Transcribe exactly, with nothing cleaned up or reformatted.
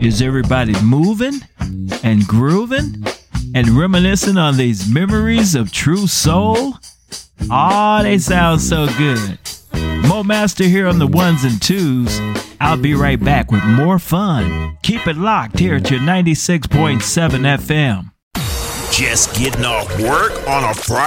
Is everybody moving and grooving and reminiscing on these memories of true soul? Aw, they sound so good. Mo Master here on the ones and twos. I'll be right back with more fun. Keep it locked here at your ninety-six point seven F M. Just getting off work on a Friday?